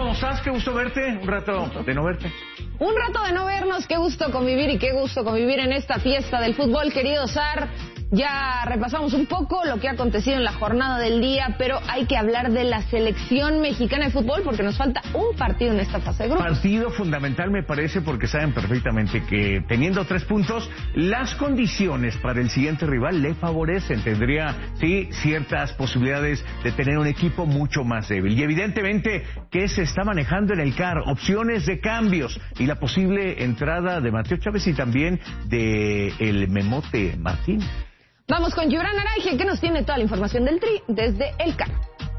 ¿cómo estás? Qué gusto verte. Un rato de no verte. Un rato de no vernos, qué gusto convivir y qué gusto convivir en esta fiesta del fútbol, querido Sar. Ya repasamos un poco lo que ha acontecido en la jornada del día, pero hay que hablar de la selección mexicana de fútbol porque nos falta un partido en esta fase de grupos. Partido fundamental me parece porque saben perfectamente que teniendo 3 puntos, las condiciones para el siguiente rival le favorecen. Tendría, sí, ciertas posibilidades de tener un equipo mucho más débil. Y evidentemente que se está manejando en el CAR opciones de cambios y la posible entrada de Mateo Chávez y también de el Memote Martín. Vamos con Gibran Araiza, que nos tiene toda la información del Tri desde el CAR.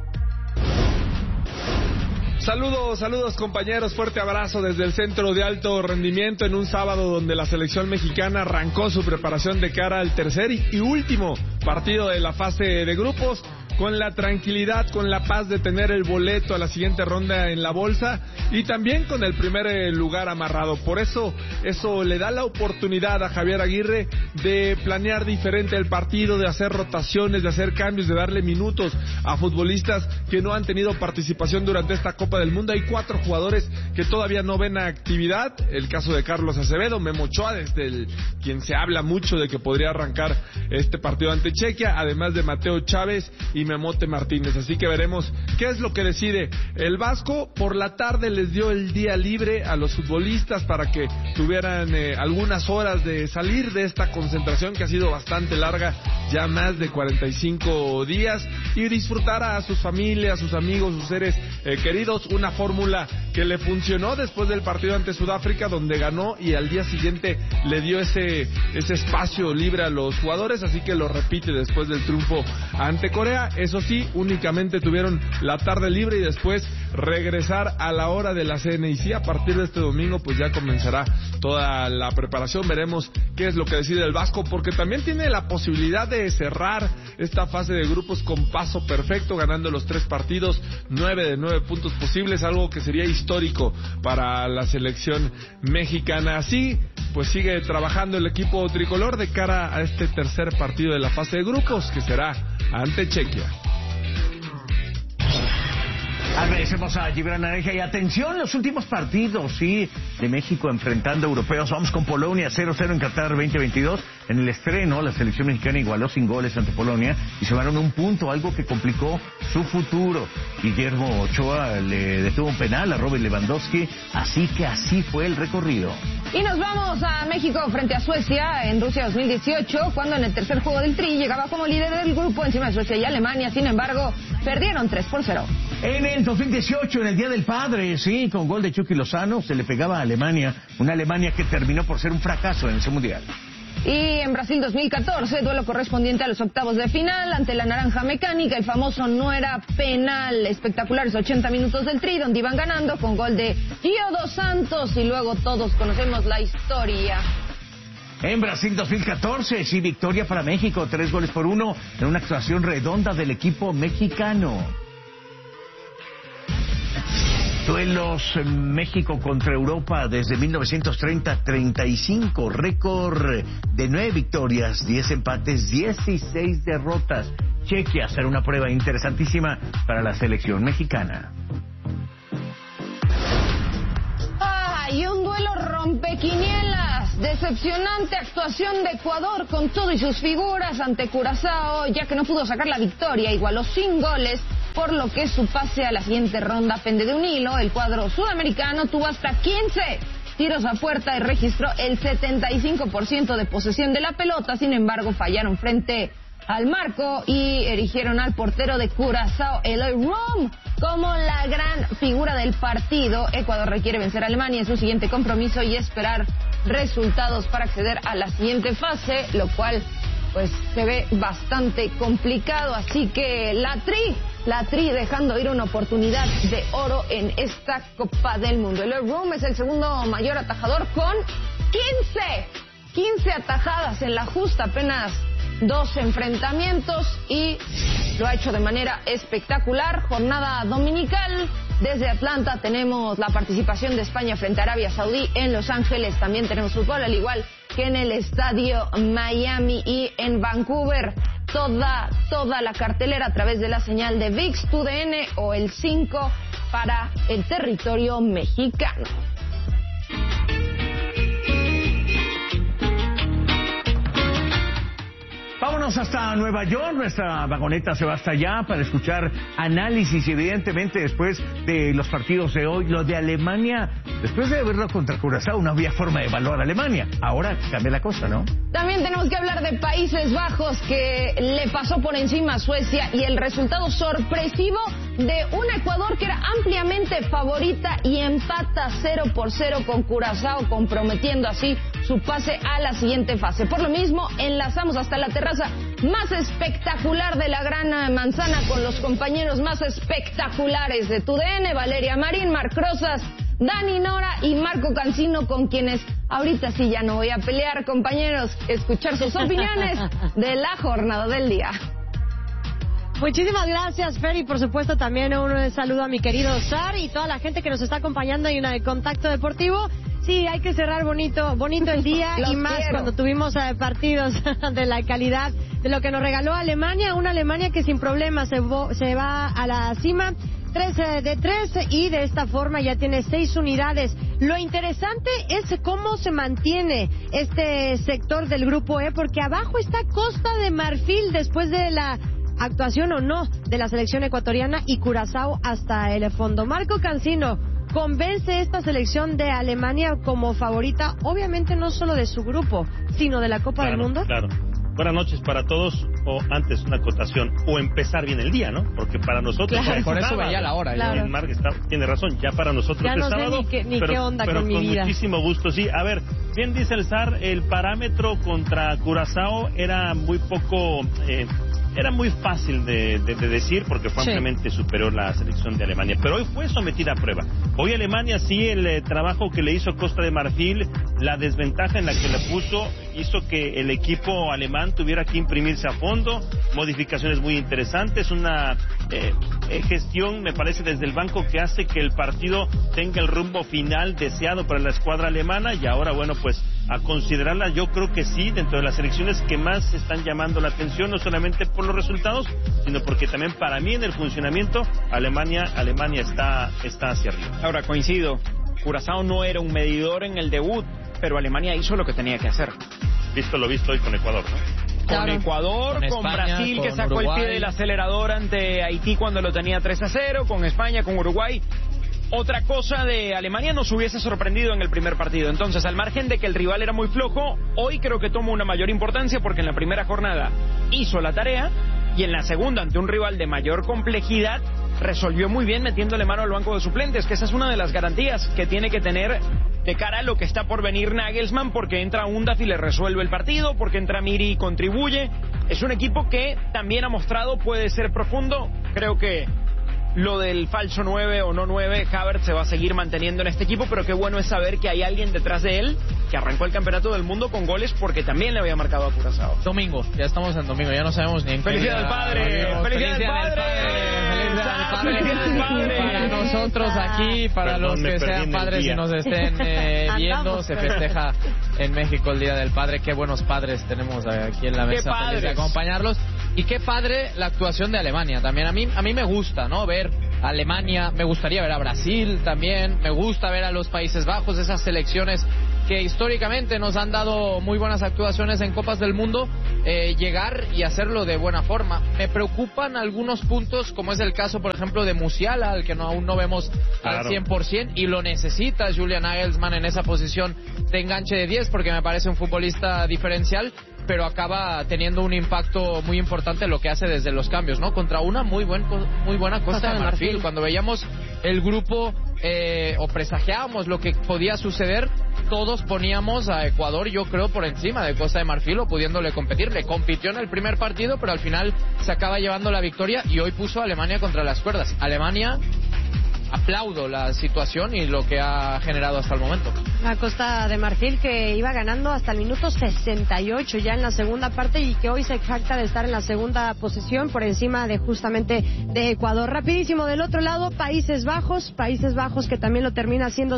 Saludos compañeros, fuerte abrazo desde el Centro de Alto Rendimiento en un sábado donde la selección mexicana arrancó su preparación de cara al tercer y último partido de la fase de grupos, con la tranquilidad, con la paz de tener el boleto a la siguiente ronda en la bolsa y también con el primer lugar amarrado. Por eso le da la oportunidad a Javier Aguirre de planear diferente el partido, de hacer rotaciones, de hacer cambios, de darle minutos a futbolistas que no han tenido participación durante esta Copa del Mundo. Hay 4 jugadores que todavía no ven actividad, el caso de Carlos Acevedo, Memo Ochoa, desde quien se habla mucho de que podría arrancar este partido ante Chequia, además de Mateo Chávez y Memote Martínez. Así que veremos qué es lo que decide el Vasco. Por la tarde les dio el día libre a los futbolistas para que tuvieran algunas horas de salir de esta concentración que ha sido bastante larga, ya más de 45 días, y disfrutar a sus familias, sus amigos, sus seres queridos. Una fórmula que le funcionó después del partido ante Sudáfrica, donde ganó y al día siguiente le dio ese espacio libre a los jugadores, así que lo repite después del triunfo ante Corea. Eso sí, únicamente tuvieron la tarde libre y después regresar a la hora de la cena. Y sí, a partir de este domingo pues ya comenzará toda la preparación. Veremos qué es lo que decide el Vasco, porque también tiene la posibilidad de cerrar esta fase de grupos con paso perfecto, ganando los 3 partidos, 9 de 9 puntos posibles, algo que sería histórico para la selección mexicana. Así pues sigue trabajando el equipo tricolor de cara a este tercer partido de la fase de grupos, que será ante Chequia. Agradecemos a Gibran Araiza y atención, los últimos partidos, sí, de México enfrentando a europeos. Vamos con Polonia, 0-0 en Qatar 2022. En el estreno, la selección mexicana igualó sin goles ante Polonia y se ganaron un punto, algo que complicó su futuro. Guillermo Ochoa le detuvo un penal a Robert Lewandowski, así que así fue el recorrido. Y nos vamos a México frente a Suecia en Rusia 2018, cuando en el tercer juego del Tri llegaba como líder del grupo encima de Suecia y Alemania. Sin embargo, perdieron 3-0. En el 2018, en el Día del Padre, sí, con gol de Chucky Lozano, se le pegaba a Alemania, una Alemania que terminó por ser un fracaso en ese mundial. Y en Brasil 2014, duelo correspondiente a los octavos de final ante la Naranja Mecánica, el famoso no era penal. Espectaculares 80 minutos del Tri, donde iban ganando con gol de Gio dos Santos, y luego todos conocemos la historia. En Brasil 2014, sí, victoria para México, 3-1 en una actuación redonda del equipo mexicano. Duelos México contra Europa desde 1930-35, récord de 9 victorias, 10 empates, 16 derrotas. Chequia será una prueba interesantísima para la selección mexicana. Y un duelo rompequinielas, decepcionante actuación de Ecuador con todo y sus figuras ante Curazao, ya que no pudo sacar la victoria, igualó sin goles, por lo que su pase a la siguiente ronda pende de un hilo. El cuadro sudamericano tuvo hasta 15 tiros a puerta y registró el 75% de posesión de la pelota. Sin embargo, fallaron frente al marco y erigieron al portero de Curazao, Eloy Room, como la gran figura del partido. Ecuador requiere vencer a Alemania en su siguiente compromiso y esperar resultados para acceder a la siguiente fase, lo cual pues se ve bastante complicado. Así que la Tri dejando ir una oportunidad de oro en esta Copa del Mundo. Eloy Room es el segundo mayor atajador con 15 atajadas en la justa, apenas 2 enfrentamientos, y lo ha hecho de manera espectacular. Jornada dominical. Desde Atlanta tenemos la participación de España frente a Arabia Saudí. En Los Ángeles también tenemos fútbol, al igual que en el estadio Miami, y en Vancouver toda la cartelera a través de la señal de ViX, TUDN o el 5 para el territorio mexicano. Vámonos hasta Nueva York, nuestra vagoneta se va hasta allá para escuchar análisis y evidentemente después de los partidos de hoy, lo de Alemania, después de verlo contra Curazao no había forma de evaluar a Alemania, ahora cambia la cosa, ¿no? También tenemos que hablar de Países Bajos que le pasó por encima a Suecia y el resultado sorpresivo de un Ecuador que era ampliamente favorita y empata 0-0 con Curazao, comprometiendo así su pase a la siguiente fase. Por lo mismo, enlazamos hasta la terraza más espectacular de la Gran Manzana con los compañeros más espectaculares de TUDN, Valeria Marín, Marc Rosas, Dani Nora y Marco Cancino, con quienes ahorita sí ya no voy a pelear, compañeros, escuchar sus opiniones de la jornada del día. Muchísimas gracias, Fer, y por supuesto también un saludo a mi querido Sar y toda la gente que nos está acompañando en el Contacto Deportivo. Sí, hay que cerrar bonito el día y más cuando tuvimos partidos de la calidad de lo que nos regaló Alemania, una Alemania que sin problemas se va a la cima, 3 de 3 y de esta forma ya tiene 6 unidades. Lo interesante es cómo se mantiene este sector del grupo E, porque abajo está Costa de Marfil después de la actuación o no de la selección ecuatoriana y Curazao hasta el fondo. Marco Cancino, ¿convence esta selección de Alemania como favorita, obviamente no solo de su grupo, sino de la Copa del Mundo? Claro. Buenas noches para todos, o antes una acotación, o empezar bien el día, ¿no? Porque para nosotros... Claro, por eso veía la hora. Claro. Marc tiene razón, ya para nosotros ya no es sábado. Ni qué onda pero con mi vida. Muchísimo gusto, sí. A ver, bien dice el Zar, el parámetro contra Curazao era muy poco... era muy fácil de decir porque fue ampliamente superior la selección de Alemania, pero hoy fue sometida a prueba. Hoy Alemania sí, el trabajo que le hizo Costa de Marfil, la desventaja en la que le puso, hizo que el equipo alemán tuviera que imprimirse a fondo, modificaciones muy interesantes, una gestión, me parece, desde el banco que hace que el partido tenga el rumbo final deseado para la escuadra alemana y ahora, bueno, pues a considerarla, yo creo que sí, dentro de las selecciones que más están llamando la atención, no solamente por los resultados, sino porque también para mí en el funcionamiento Alemania está hacia arriba. Ahora coincido, Curazao no era un medidor en el debut, pero Alemania hizo lo que tenía que hacer. Visto lo visto hoy con Ecuador, ¿no? Con Ecuador, con España, Brasil, con que sacó Uruguay. el pie del acelerador ante Haití cuando lo tenía 3-0, con España, con Uruguay. Otra cosa de Alemania nos hubiese sorprendido en el primer partido. Entonces, al margen de que el rival era muy flojo, hoy creo que toma una mayor importancia porque en la primera jornada hizo la tarea y en la segunda, ante un rival de mayor complejidad, resolvió muy bien metiéndole mano al banco de suplentes, que esa es una de las garantías que tiene que tener de cara a lo que está por venir Nagelsmann, porque entra Undaf y le resuelve el partido, porque entra Miri y contribuye. Es un equipo que también ha mostrado puede ser profundo. Creo que lo del falso 9 o no 9, Havertz se va a seguir manteniendo en este equipo, pero qué bueno es saber que hay alguien detrás de él que arrancó el campeonato del mundo con goles porque también le había marcado a Curazao. Domingo, ya estamos en domingo, ya no sabemos ni en qué. ¡Felicidad al padre! ¡Felicidad al padre! ¡Felicidad al padre! Para nosotros aquí, para los que sean padres y nos estén viendo, se festeja en México el Día del Padre. Qué buenos padres tenemos aquí en la mesa, feliz de acompañarlos. Y qué padre la actuación de Alemania también. A mí me gusta, ¿no? Ver a Alemania, me gustaría ver a Brasil también, me gusta ver a los Países Bajos, esas selecciones que históricamente nos han dado muy buenas actuaciones en Copas del Mundo, llegar y hacerlo de buena forma. Me preocupan algunos puntos, como es el caso, por ejemplo, de Musiala, al que aún no vemos al 100%, y lo necesita Julian Nagelsmann en esa posición de enganche de 10, porque me parece un futbolista diferencial, pero acaba teniendo un impacto muy importante lo que hace desde los cambios, ¿no? Contra una muy buena Costa de Marfil. Cuando veíamos el grupo o presagiábamos lo que podía suceder, todos poníamos a Ecuador, yo creo, por encima de Costa de Marfil o pudiéndole competir. Le compitió en el primer partido, pero al final se acaba llevando la victoria y hoy puso a Alemania contra las cuerdas. Alemania, aplaudo la situación y lo que ha generado hasta el momento. La Costa de Marfil que iba ganando hasta el minuto 68 ya en la segunda parte y que hoy se jacta de estar en la segunda posición por encima de justamente de Ecuador. Rapidísimo, del otro lado, Países Bajos que también lo termina haciendo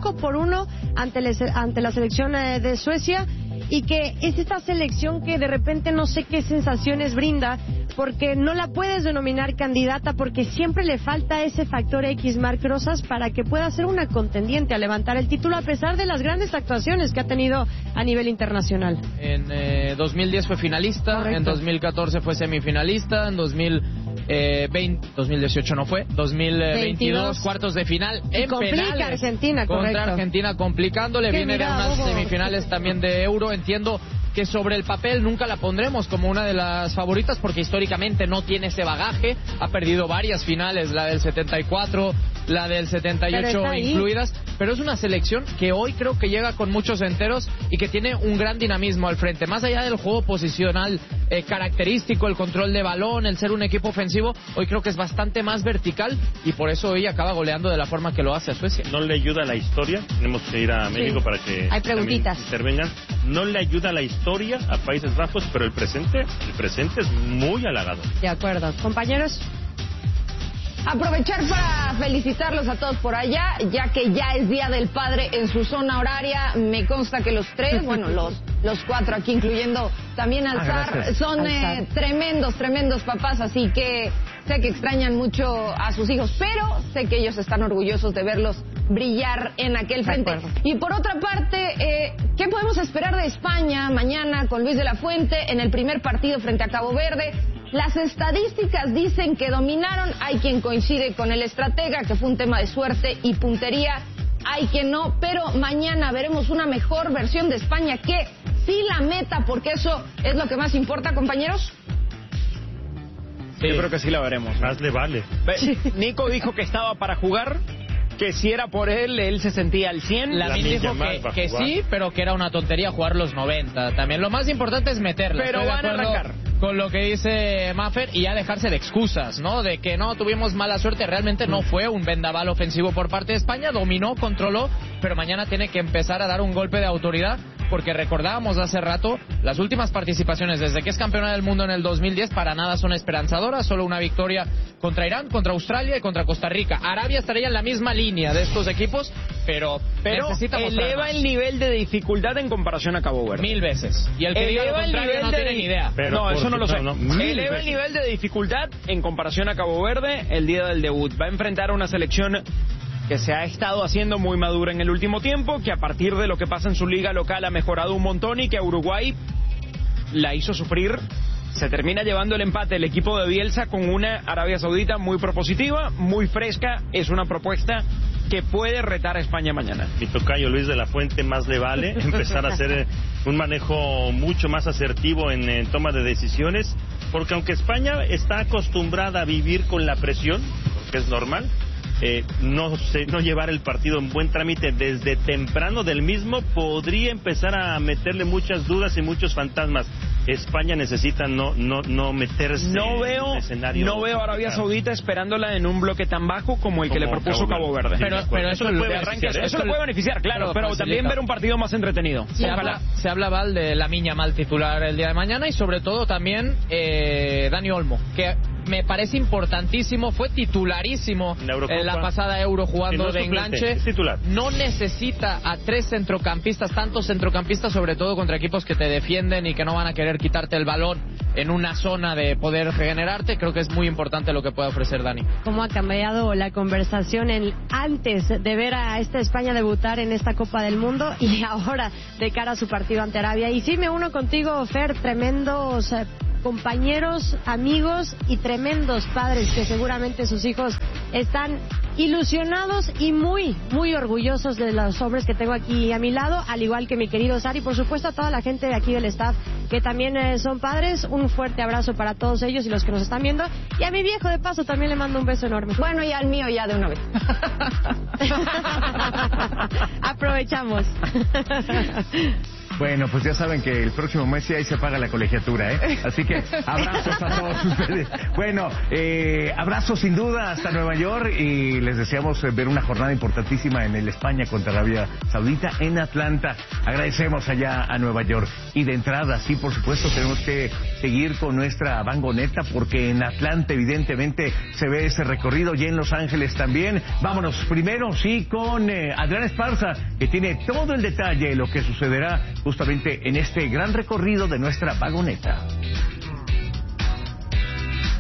5-1 ante la selección de Suecia, y que es esta selección que de repente no sé qué sensaciones brinda, porque no la puedes denominar candidata, porque siempre le falta ese factor X, Marc Rosas, para que pueda ser una contendiente a levantar el título a pesar de las grandes actuaciones que ha tenido a nivel internacional. En 2010 fue finalista, correcto. En 2014 fue semifinalista, en 2018 no fue, 2022 cuartos de final en penales Argentina, contra correcto. Argentina, complicándole, viene de unas semifinales también de Euro. Entiendo que sobre el papel nunca la pondremos como una de las favoritas porque históricamente no tiene ese bagaje, ha perdido varias finales, la del 74, la del 78 incluidas, pero es una selección que hoy creo que llega con muchos enteros y que tiene un gran dinamismo al frente, más allá del juego posicional característico, el control de balón, el ser un equipo ofensivo, hoy creo que es bastante más vertical y por eso hoy acaba goleando de la forma que lo hace a Suecia. No le ayuda la historia, tenemos que ir a México para que hay preguntitas. Intervengan, no le ayuda la historia a Países Bajos, pero el presente es muy halagado. De acuerdo. Compañeros, aprovechar para felicitarlos a todos por allá, ya que ya es Día del Padre en su zona horaria. Me consta que los tres, bueno, los cuatro aquí, incluyendo también al Zar, son tremendos papás, así que sé que extrañan mucho a sus hijos, pero sé que ellos están orgullosos de verlos brillar en aquel frente. Y por otra parte, ¿qué podemos esperar de España mañana con Luis de la Fuente en el primer partido frente a Cabo Verde? Las estadísticas dicen que dominaron, hay quien coincide con el estratega, que fue un tema de suerte y puntería, hay quien no, pero mañana veremos una mejor versión de España que sí la meta, porque eso es lo que más importa, compañeros. Sí. Yo creo que sí la veremos. Más le vale. Nico dijo que estaba para jugar, que si era por él se sentía al 100. Lamin dijo que sí, pero que era una tontería jugar los 90. También lo más importante es meterla. Pero van a arrancar. Con lo que dice Maffer y ya dejarse de excusas, ¿no? De que no tuvimos mala suerte, realmente no fue un vendaval ofensivo por parte de España, dominó, controló, pero mañana tiene que empezar a dar un golpe de autoridad, porque recordábamos hace rato, las últimas participaciones desde que es campeona del mundo en el 2010 para nada son esperanzadoras, solo una victoria contra Irán, contra Australia y contra Costa Rica. Arabia estaría en la misma línea de estos equipos, pero necesita eleva el nivel de dificultad en comparación a Cabo Verde. 1000 veces. Y el que diga lo contrario no tiene ni idea. No, eso no lo sé. Eleva el nivel de dificultad en comparación a Cabo Verde el día del debut. Va a enfrentar a una selección que se ha estado haciendo muy madura en el último tiempo, que a partir de lo que pasa en su liga local ha mejorado un montón y que a Uruguay la hizo sufrir. Se termina llevando el empate el equipo de Bielsa con una Arabia Saudita muy propositiva, muy fresca. Es una propuesta que puede retar a España mañana. Mi tocayo Luis de la Fuente, más le vale empezar a hacer un manejo mucho más asertivo en toma de decisiones, porque aunque España está acostumbrada a vivir con la presión, porque es normal, no llevar el partido en buen trámite desde temprano del mismo podría empezar a meterle muchas dudas y muchos fantasmas. España necesita no meterse en el escenario. No veo a Arabia Saudita esperándola en un bloque tan bajo como el que le propuso Cabo Verde. Pero eso le puede beneficiar, claro, pero también ver un partido más entretenido. Se habla Val de la Miña mal titular el día de mañana y sobre todo también Dani Olmo, que me parece importantísimo, fue titularísimo en la pasada Euro jugando de enganche. No necesita a tres centrocampistas, tantos centrocampistas, sobre todo contra equipos que te defienden y que no van a querer quitarte el balón en una zona de poder regenerarte. Creo que es muy importante lo que puede ofrecer Dani. ¿Cómo ha cambiado la conversación antes de ver a esta España debutar en esta Copa del Mundo y ahora de cara a su partido ante Arabia? Y sí, me uno contigo, Fer, tremendos compañeros, amigos y tremendos padres que seguramente sus hijos están ilusionados y muy orgullosos de los hombres que tengo aquí a mi lado, al igual que mi querido Sari, por supuesto a toda la gente de aquí del staff que también son padres. Un fuerte abrazo para todos ellos y los que nos están viendo, y a mi viejo de paso también le mando un beso enorme. Bueno, y al mío ya de una vez. Aprovechamos. Bueno, pues ya saben que el próximo mes ahí se paga la colegiatura, ¿eh? Así que abrazos a todos ustedes. Bueno, abrazos sin duda hasta Nueva York y les deseamos ver una jornada importantísima en el España contra Arabia Saudita en Atlanta. Agradecemos allá a Nueva York. Y de entrada, sí, por supuesto, tenemos que seguir con nuestra vangoneta porque en Atlanta evidentemente se ve ese recorrido y en Los Ángeles también. Vámonos primero, sí, con Adrián Esparza, que tiene todo el detalle de lo que sucederá justamente en este gran recorrido de nuestra vagoneta.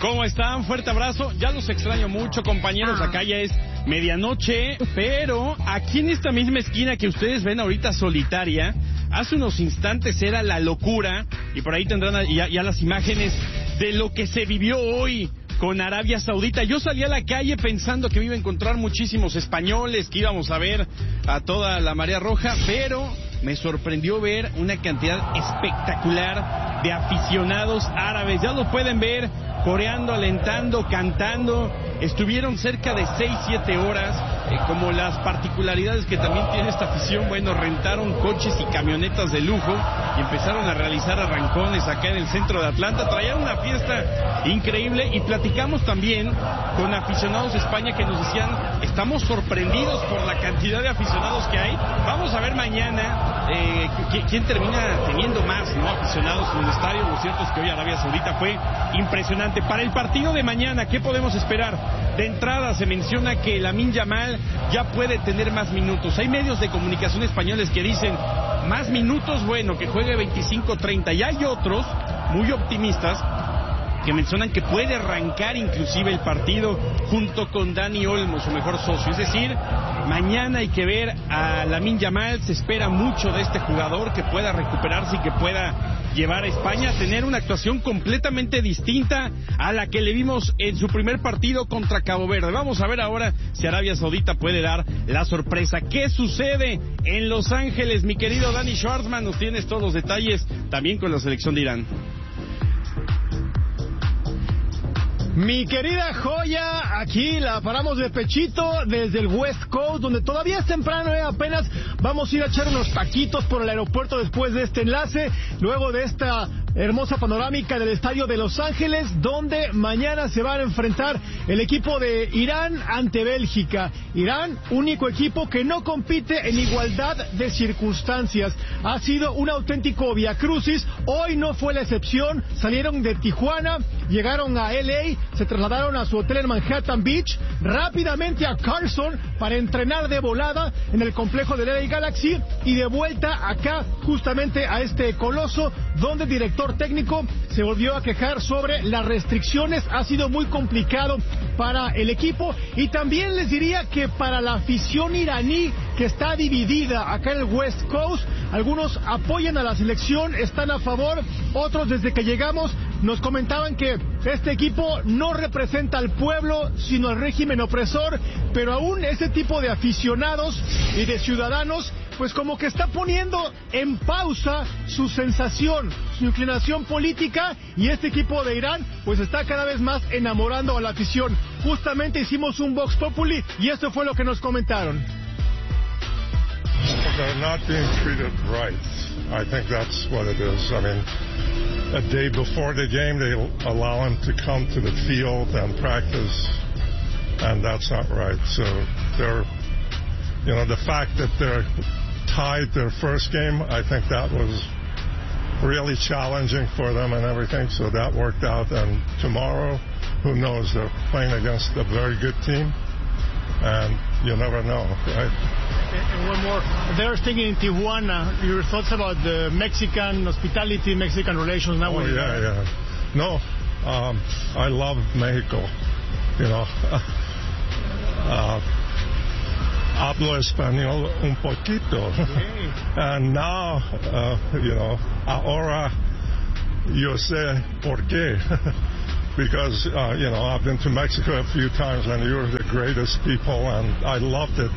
¿Cómo están? Fuerte abrazo. Ya los extraño mucho, compañeros. Acá ya es medianoche, pero aquí en esta misma esquina que ustedes ven ahorita solitaria, hace unos instantes era la locura, y por ahí tendrán ya las imágenes de lo que se vivió hoy con Arabia Saudita. Yo salí a la calle pensando que me iba a encontrar muchísimos españoles, que íbamos a ver a toda la marea roja, pero me sorprendió ver una cantidad espectacular de aficionados árabes. Ya lo pueden ver, coreando, alentando, cantando. Estuvieron cerca de 6-7 horas, como las particularidades que también tiene esta afición. Bueno, rentaron coches y camionetas de lujo y empezaron a realizar arrancones acá en el centro de Atlanta. Traían una fiesta increíble, y platicamos también con aficionados de España que nos decían: estamos sorprendidos por la cantidad de aficionados que hay. Vamos a ver mañana quién termina teniendo más, ¿no?, aficionados en el estadio. Lo cierto es que hoy Arabia Saudita fue impresionante. Para el partido de mañana, ¿qué podemos esperar? De entrada se menciona que Lamine Yamal ya puede tener más minutos. Hay medios de comunicación españoles que dicen más minutos, bueno, que juegue 25-30, y hay otros muy optimistas que mencionan que puede arrancar inclusive el partido junto con Dani Olmo, su mejor socio. Es decir, mañana hay que ver a Lamine Yamal. Se espera mucho de este jugador, que pueda recuperarse y que pueda llevar a España a tener una actuación completamente distinta a la que le vimos en su primer partido contra Cabo Verde. Vamos a ver ahora si Arabia Saudita puede dar la sorpresa. ¿Qué sucede en Los Ángeles? Mi querido Dani Schwartzman, nos tienes todos los detalles, también con la selección de Irán. Mi querida joya, aquí la paramos de pechito desde el West Coast, donde todavía es temprano, apenas vamos a ir a echar unos taquitos por el aeropuerto después de este enlace, luego de esta hermosa panorámica del estadio de Los Ángeles, donde mañana se van a enfrentar el equipo de Irán ante Bélgica. Irán, único equipo que no compite en igualdad de circunstancias. Ha sido un auténtico viacrucis. Hoy no fue la excepción. Salieron de Tijuana, llegaron a LA, se trasladaron a su hotel en Manhattan Beach, rápidamente a Carson para entrenar de volada en el complejo de LA Galaxy, y de vuelta acá justamente a este coloso, donde el director técnico se volvió a quejar sobre las restricciones. Ha sido muy complicado para el equipo, y también les diría que para la afición iraní, que está dividida acá en el West Coast, algunos apoyan a la selección, están a favor, otros desde que llegamos nos comentaban que este equipo no representa al pueblo, sino al régimen opresor, pero aún ese tipo de aficionados y de ciudadanos, pues como que está poniendo en pausa su sensación, su inclinación política, y este equipo de Irán pues está cada vez más enamorando a la afición. Justamente hicimos un Vox Populi y esto fue lo que nos comentaron. They're not being treated right. I think that's what it is. I mean, a day before the game, they allow them to come to the field and practice, and that's not right. So they're, the fact that they're tied their first game, I think that was really challenging for them and everything, so that worked out. And tomorrow, who knows, they're playing against a very good team, and you never know, right? And one more, they're thinking in Tijuana. Your thoughts about the Mexican hospitality, Mexican relations now? Yeah. No, I love Mexico. Hablo español un poquito. And now, ahora yo sé por qué. Because, I've been to Mexico a few times, and you're the greatest people, and I loved it,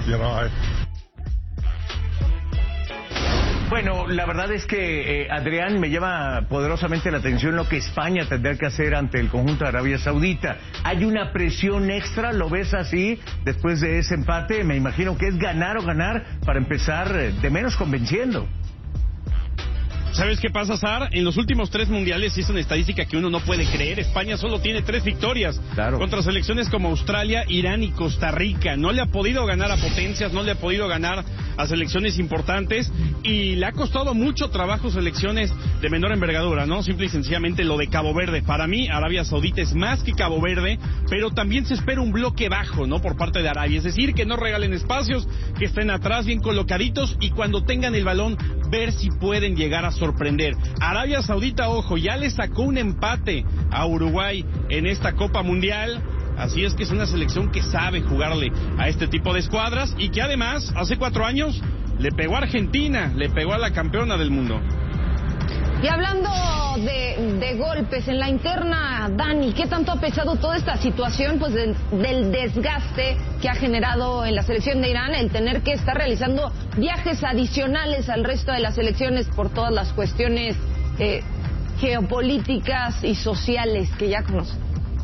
Bueno, la verdad es que, Adrián, me llama poderosamente la atención lo que España tendrá que hacer ante el conjunto de Arabia Saudita. ¿Hay una presión extra? ¿Lo ves así después de ese empate? Me imagino que es ganar o ganar para empezar de menos convenciendo. ¿Sabes qué pasa, Sar? En los últimos 3 mundiales, es una estadística que uno no puede creer, España solo tiene 3 victorias contra selecciones como Australia, Irán y Costa Rica. No le ha podido ganar a potencias, no le ha podido ganar a selecciones importantes y le ha costado mucho trabajo selecciones de menor envergadura, ¿no? Simple y sencillamente lo de Cabo Verde. Para mí, Arabia Saudita es más que Cabo Verde, pero también se espera un bloque bajo, ¿no? Por parte de Arabia, es decir, que no regalen espacios, que estén atrás bien colocaditos y cuando tengan el balón, ver si pueden llegar a sorprender. Arabia Saudita, ojo, ya le sacó un empate a Uruguay en esta Copa Mundial. Así es que es una selección que sabe jugarle a este tipo de escuadras y que además, hace 4 años, le pegó a Argentina, le pegó a la campeona del mundo. Y hablando de golpes en la interna, Dani, ¿qué tanto ha pesado toda esta situación pues del desgaste que ha generado en la selección de Irán el tener que estar realizando viajes adicionales al resto de las selecciones por todas las cuestiones geopolíticas y sociales que ya conocen?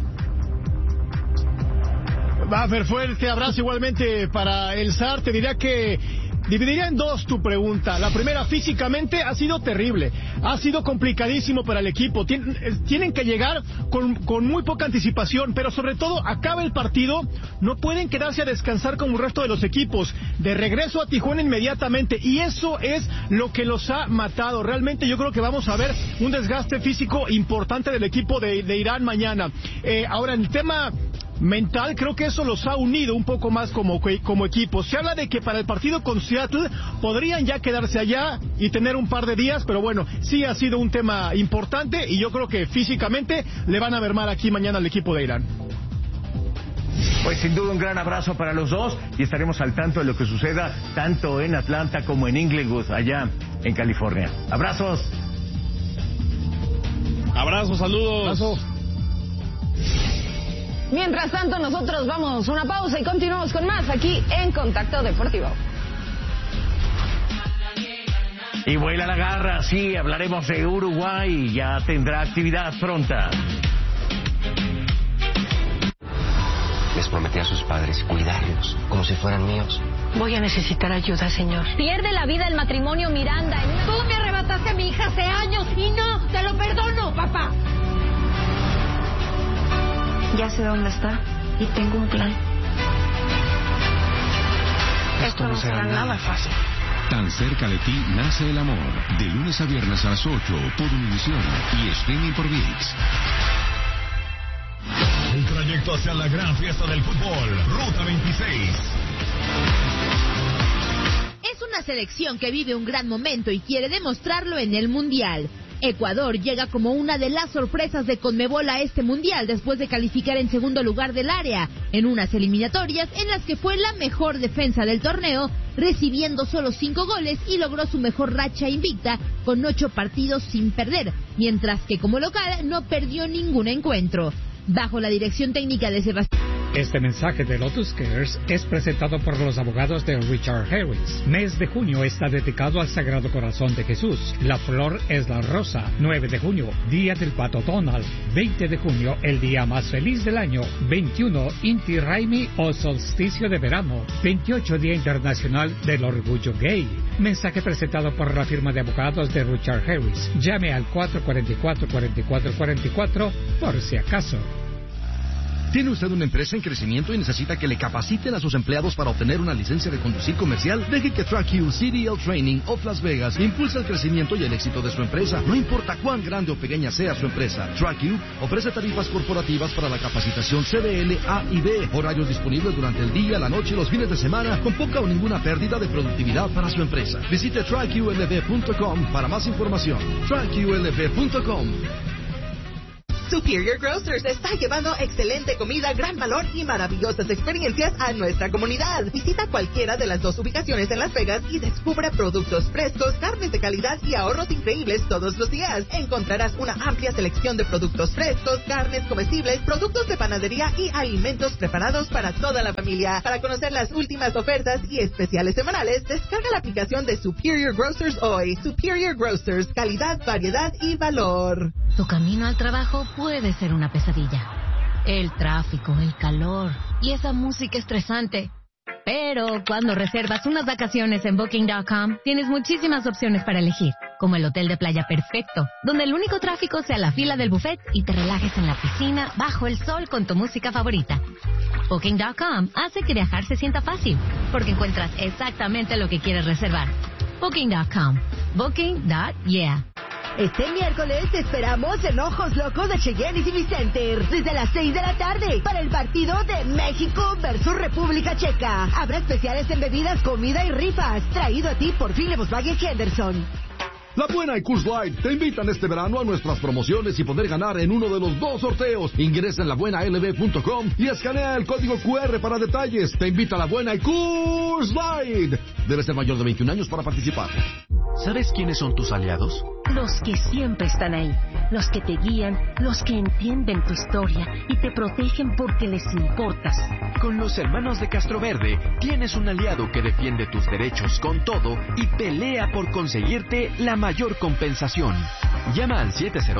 Fer, fuerte abrazo igualmente para el SAR. Te diría que dividiría en dos tu pregunta. La primera, físicamente ha sido terrible, ha sido complicadísimo para el equipo. Tienen que llegar con muy poca anticipación, pero sobre todo acaba el partido, no pueden quedarse a descansar como el resto de los equipos. De regreso a Tijuana inmediatamente, y eso es lo que los ha matado. Realmente yo creo que vamos a ver un desgaste físico importante del equipo de Irán mañana. Ahora, en el tema mental, creo que eso los ha unido un poco más como equipo. Se habla de que para el partido con Seattle podrían ya quedarse allá y tener un par de días, pero bueno, sí ha sido un tema importante y yo creo que físicamente le van a ver mal aquí mañana al equipo de Irán. Pues sin duda un gran abrazo para los dos y estaremos al tanto de lo que suceda tanto en Atlanta como en Inglewood, allá en California. Abrazos. Abrazos, saludos. Abrazos. Mientras tanto, nosotros vamos a una pausa y continuamos con más aquí en Contacto Deportivo. Y vuela la garra, sí, hablaremos de Uruguay, ya tendrá actividad pronta. Les prometí a sus padres cuidarlos como si fueran míos. Voy a necesitar ayuda, señor. Pierde la vida el matrimonio Miranda. Tú me arrebataste a mi hija hace años y no te lo perdono, papá. Ya sé dónde está y tengo un plan. Esto no será nada fácil. Tan cerca de ti nace el amor. De lunes a viernes a las 8 por Univisión y streaming por ViX. El trayecto hacia la gran fiesta del fútbol, Ruta 26. Es una selección que vive un gran momento y quiere demostrarlo en el Mundial. Ecuador llega como una de las sorpresas de Conmebol a este Mundial después de calificar en segundo lugar del área, en unas eliminatorias en las que fue la mejor defensa del torneo, recibiendo solo 5 goles y logró su mejor racha invicta con 8 partidos sin perder, mientras que como local no perdió ningún encuentro. Bajo la dirección técnica de Sebastián. Este mensaje de Lotus Cares es presentado por los abogados de Richard Harris. Mes de junio está dedicado al Sagrado Corazón de Jesús. La flor es la rosa. 9 de junio, Día del Pato Donald. 20 de junio, el día más feliz del año. 21, Inti Raymi o solsticio de verano. 28, Día Internacional del Orgullo Gay. Mensaje presentado por la firma de abogados de Richard Harris. Llame al 444-4444 por si acaso. ¿Tiene usted una empresa en crecimiento y necesita que le capaciten a sus empleados para obtener una licencia de conducir comercial? Deje que TrackU CDL Training of Las Vegas impulse el crecimiento y el éxito de su empresa. No importa cuán grande o pequeña sea su empresa, TrackU ofrece tarifas corporativas para la capacitación CDL, A y B. Horarios disponibles durante el día, la noche y los fines de semana, con poca o ninguna pérdida de productividad para su empresa. Visite TrackULV.com para más información. TrackULV.com. Superior Grocers está llevando excelente comida, gran valor y maravillosas experiencias a nuestra comunidad. Visita cualquiera de las 2 ubicaciones en Las Vegas y descubra productos frescos, carnes de calidad y ahorros increíbles todos los días. Encontrarás una amplia selección de productos frescos, carnes comestibles, productos de panadería y alimentos preparados para toda la familia. Para conocer las últimas ofertas y especiales semanales, descarga la aplicación de Superior Grocers hoy. Superior Grocers, calidad, variedad y valor. Tu camino al trabajo puede ser una pesadilla. El tráfico, el calor y esa música estresante. Pero cuando reservas unas vacaciones en Booking.com, tienes muchísimas opciones para elegir, como el hotel de playa perfecto, donde el único tráfico sea la fila del buffet y te relajes en la piscina bajo el sol con tu música favorita. Booking.com hace que viajar se sienta fácil, porque encuentras exactamente lo que quieres reservar. Booking.com. Booking.yeah. Este miércoles te esperamos en Ojos Locos de Cheyenne y Civic Center desde las 6 de la tarde para el partido de México versus República Checa. Habrá especiales en bebidas, comida y rifas. Traído a ti por Philip Volkswagen Henderson. La Buena y Coors Light te invitan este verano a nuestras promociones y poder ganar en uno de los 2 sorteos. Ingresa en labuenalb.com y escanea el código QR para detalles. Te invita a La Buena y Coors Light. Debes ser mayor de 21 años para participar. ¿Sabes quiénes son tus aliados? Los que siempre están ahí, los que te guían, los que entienden tu historia y te protegen porque les importas. Con los hermanos de Castroverde tienes un aliado que defiende tus derechos con todo y pelea por conseguirte la mayor compensación. Llama al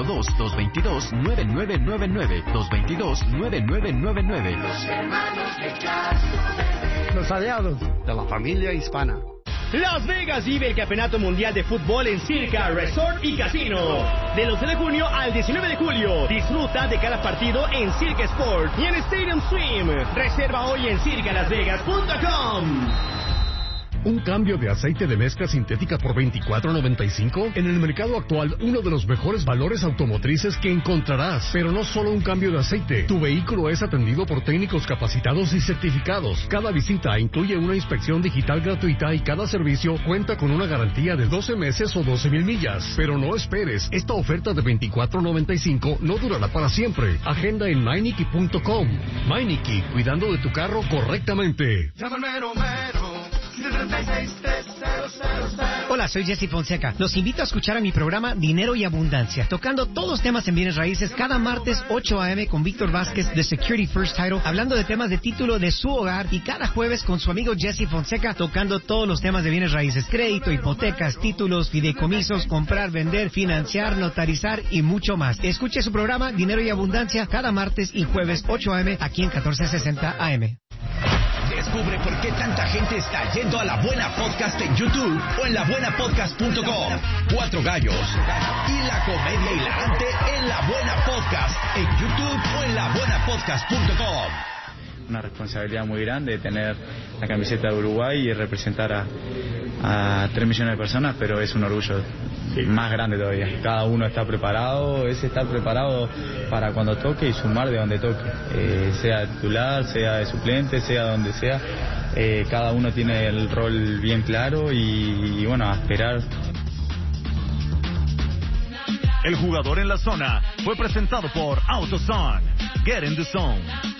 702-222-9999, 222-9999. Los hermanos de Castroverde. Los aliados de la familia hispana. Las Vegas vive el Campeonato Mundial de Fútbol en Circa Resort y Casino. Del 11 de junio al 19 de julio. Disfruta de cada partido en Circa Sport y en Stadium Swim. Reserva hoy en circalasvegas.com. ¿Un cambio de aceite de mezcla sintética por $24.95? En el mercado actual, uno de los mejores valores automotrices que encontrarás. Pero no solo un cambio de aceite. Tu vehículo es atendido por técnicos capacitados y certificados. Cada visita incluye una inspección digital gratuita y cada servicio cuenta con una garantía de 12 meses o 12,000 millas. Pero no esperes. Esta oferta de $24.95 no durará para siempre. Agenda en Meineke.com. Meineke, cuidando de tu carro correctamente. Hola, soy Jesse Fonseca. Los invito a escuchar a mi programa Dinero y Abundancia, tocando todos los temas en bienes raíces cada martes 8 a.m. con Víctor Vázquez de Security First Title, hablando de temas de título de su hogar, y cada jueves con su amigo Jesse Fonseca tocando todos los temas de bienes raíces, crédito, hipotecas, títulos, fideicomisos, comprar, vender, financiar, notarizar y mucho más. Escuche su programa Dinero y Abundancia cada martes y jueves 8 a.m. aquí en 1460 AM. Descubre por qué tanta gente está yendo a La Buena Podcast en YouTube o en labuenapodcast.com. 4 gallos y la comedia hilarante en La Buena Podcast en YouTube o en labuenapodcast.com. Una responsabilidad muy grande tener la camiseta de Uruguay y representar a 3 millones de personas, pero es un orgullo más grande todavía. Cada uno está preparado, está preparado para cuando toque y sumar de donde toque, sea titular, sea de suplente, sea donde sea. Cada uno tiene el rol bien claro y bueno, a esperar. El jugador en la zona fue presentado por AutoZone. Get in the zone.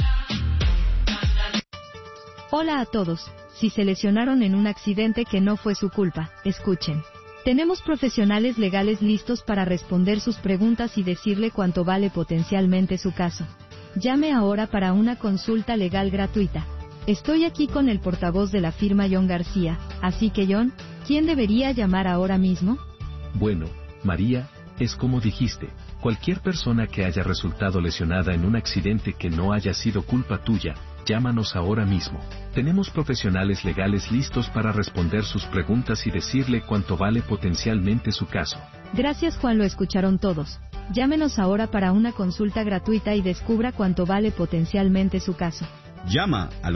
Hola a todos. Si se lesionaron en un accidente que no fue su culpa, escuchen. Tenemos profesionales legales listos para responder sus preguntas y decirle cuánto vale potencialmente su caso. Llame ahora para una consulta legal gratuita. Estoy aquí con el portavoz de la firma John García, así que John, ¿quién debería llamar ahora mismo? Bueno, María, es como dijiste, cualquier persona que haya resultado lesionada en un accidente que no haya sido culpa tuya, llámanos ahora mismo. Tenemos profesionales legales listos para responder sus preguntas y decirle cuánto vale potencialmente su caso. Gracias, Juan, lo escucharon todos. Llámenos ahora para una consulta gratuita y descubra cuánto vale potencialmente su caso. Llama al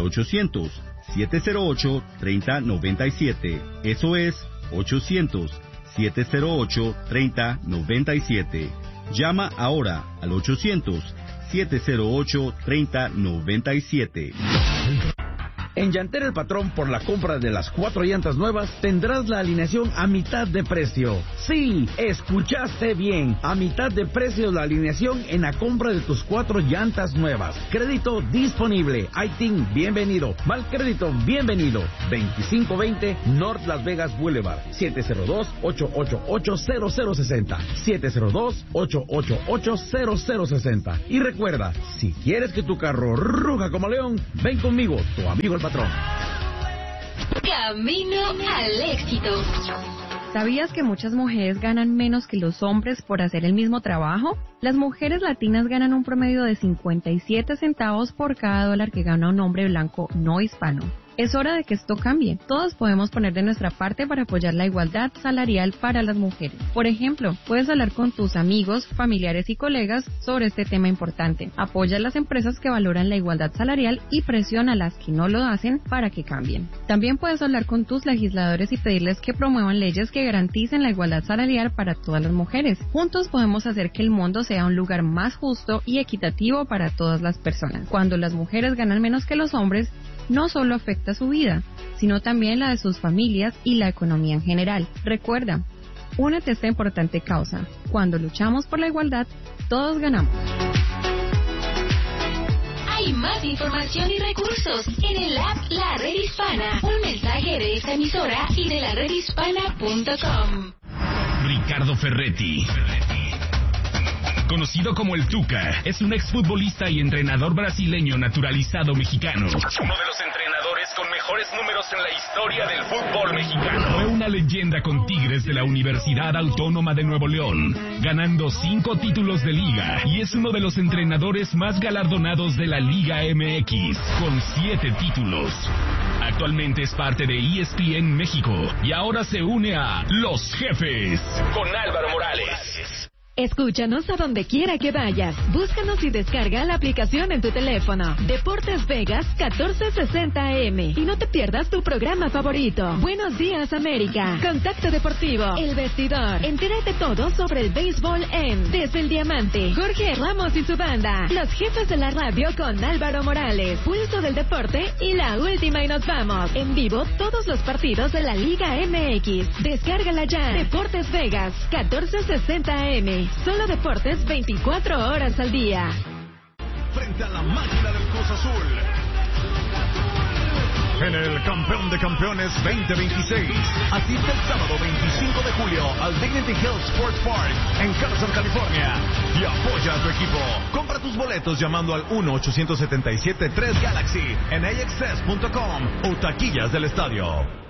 800-708-3097. Eso es 800-708-3097. Llama ahora al 800-708-3097. En Llantera El Patrón, por la compra de las 4 llantas nuevas, tendrás la alineación a mitad de precio. Sí, escuchaste bien. A mitad de precio la alineación en la compra de tus 4 llantas nuevas. Crédito disponible. ITIN, bienvenido. Mal crédito, bienvenido. 2520 North Las Vegas Boulevard. 702-888-0060. 702-888-0060. Y recuerda, si quieres que tu carro ruja como león, ven conmigo, tu amigo el patrón. Camino al éxito. ¿Sabías que muchas mujeres ganan menos que los hombres por hacer el mismo trabajo? Las mujeres latinas ganan un promedio de 57 centavos por cada dólar que gana un hombre blanco no hispano. Es hora de que esto cambie. Todos podemos poner de nuestra parte para apoyar la igualdad salarial para las mujeres. Por ejemplo, puedes hablar con tus amigos, familiares y colegas sobre este tema importante. Apoya a las empresas que valoran la igualdad salarial y presiona a las que no lo hacen para que cambien. También puedes hablar con tus legisladores y pedirles que promuevan leyes que garanticen la igualdad salarial para todas las mujeres. Juntos podemos hacer que el mundo sea un lugar más justo y equitativo para todas las personas. Cuando las mujeres ganan menos que los hombres, no solo afecta su vida, sino también la de sus familias y la economía en general. Recuerda, únete a esta importante causa. Cuando luchamos por la igualdad, todos ganamos. Hay más información y recursos en el app La Red Hispana. Un mensaje de esta emisora y de laredhispana.com. Ricardo Ferretti, conocido como el Tuca, es un exfutbolista y entrenador brasileño naturalizado mexicano. Uno de los entrenadores con mejores números en la historia del fútbol mexicano. Fue una leyenda con Tigres de la Universidad Autónoma de Nuevo León, ganando 5 títulos de liga, y es uno de los entrenadores más galardonados de la Liga MX, con 7 títulos. Actualmente es parte de ESPN México y ahora se une a Los Jefes con Álvaro Morales. Escúchanos a donde quiera que vayas. Búscanos y descarga la aplicación en tu teléfono. Deportes Vegas 1460 AM. Y no te pierdas tu programa favorito. Buenos días, América. Contacto Deportivo. El Vestidor. Entérate todo sobre el béisbol en Desde el Diamante. Jorge Ramos y su banda. Los Jefes de la Radio con Álvaro Morales. Pulso del Deporte y la última y nos vamos. En vivo todos los partidos de la Liga MX. Descárgala ya. Deportes Vegas 1460 AM. Solo deportes 24 horas al día. Frente a la máquina del Cruz Azul. En el Campeón de Campeones 2026. Asiste el sábado 25 de julio al Dignity Health Sports Park en Carson, California. Y apoya a tu equipo. Compra tus boletos llamando al 1-877-3-GALAXY en axs.com o taquillas del estadio.